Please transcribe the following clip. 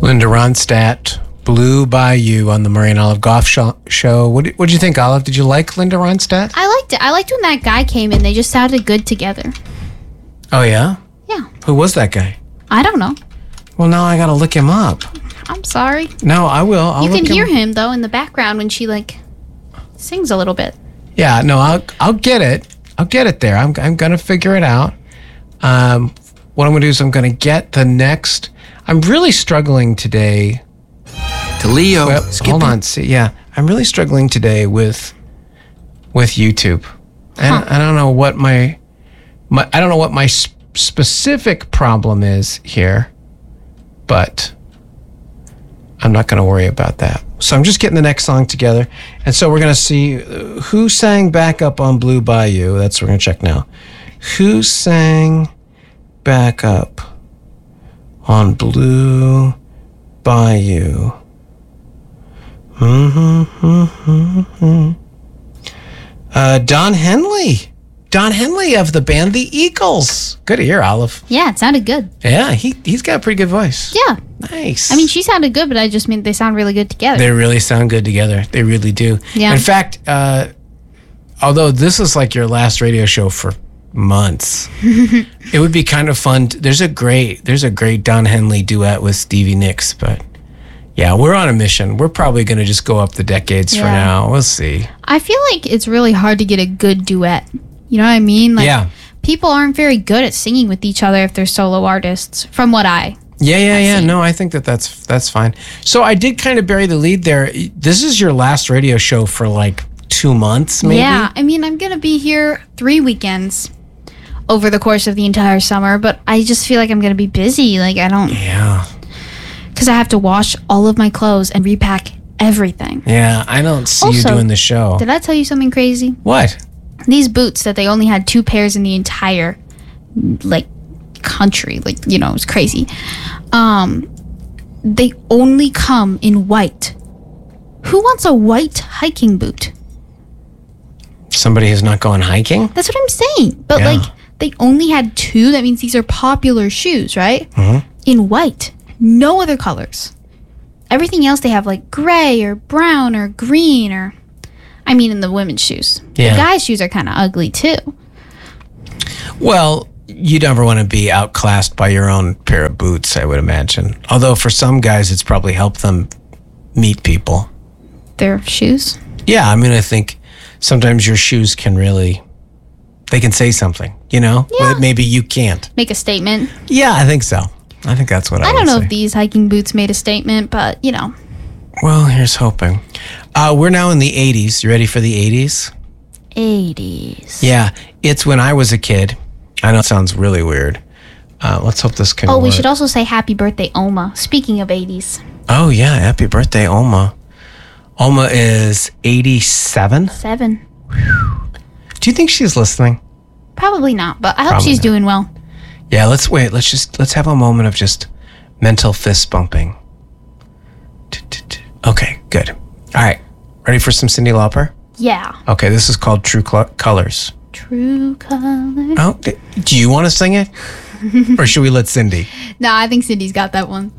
Linda Ronstadt, Blue Bayou on the Murray and Olive Goff show. What did you think, Olive? Did you like Linda Ronstadt? I liked it. I liked when that guy came in. They just sounded good together. Oh, yeah? Yeah. Who was that guy? I don't know. Well, now I got to look him up. I'm sorry. No, I will. You can hear him, though, in the background when she, sings a little bit. Yeah, no, I'll get it. I'll get it there. I'm going to figure it out. What I'm going to do is I'm going to get the next... I'm really struggling today... To Leo. Well, hold on. See, yeah, I'm really struggling today with YouTube. And I don't know what my specific problem is here, but I'm not going to worry about that. So I'm just getting the next song together. And so we're going to see who sang backup on Blue Bayou. That's what we're going to check now. Who sang backup on Blue Bayou? Don Henley. Don Henley of the band The Eagles. Good to hear, Olive. Yeah, it sounded good. Yeah, he's got a pretty good voice. Yeah. Nice. I mean, she sounded good, but I just mean they sound really good together. They really sound good together. They really do. Yeah. In fact, although this is like your last radio show for months, it would be kind of fun. There's a great Don Henley duet with Stevie Nicks, but yeah, we're on a mission. We're probably going to just go up the decades for now. We'll see. I feel like it's really hard to get a good duet. You know what I mean? Yeah. People aren't very good at singing with each other if they're solo artists, from what I... Yeah. No, I think that's fine. So I did kind of bury the lead there. This is your last radio show for 2 months, maybe? Yeah, I mean, I'm going to be here 3 weekends over the course of the entire summer, but I just feel like I'm going to be busy. Yeah. Because I have to wash all of my clothes and repack everything. Yeah, I don't see you doing the show. Did I tell you something crazy? What? These boots that they only had 2 pairs in the entire, country. It was crazy. They only come in white. Who wants a white hiking boot? Somebody who's not going hiking? That's what I'm saying. But, they only had 2. That means these are popular shoes, right? Mm-hmm. In white. No other colors. Everything else they have gray or brown or green or... I mean, in the women's shoes. Yeah. The guys' shoes are kind of ugly, too. Well, you never want to be outclassed by your own pair of boots, I would imagine. Although for some guys, it's probably helped them meet people. Their shoes? Yeah, I mean, I think sometimes your shoes can really... They can say something, Yeah. that maybe you can't. Make a statement. Yeah, I think so. I think that's what I would say. I don't know if these hiking boots made a statement, but, Well, here's hoping. We're now in the 80s. You ready for the 80s? 80s. Yeah, it's when I was a kid. I know it sounds really weird. Let's hope this can work. We should also say happy birthday, Oma. Speaking of 80s. Oh, yeah, happy birthday, Oma. Oma is 87? 7. Do you think she's listening? Probably not, but I hope Probably she's not. doing well. Yeah, let's wait. Let's have a moment of just mental fist bumping. Okay, good. All right, ready for some Cyndi Lauper? Yeah. Okay, this is called True Colors. True Colors. Oh, do you want to sing it? Or should we let Cyndi? No, I think Cindy's got that one.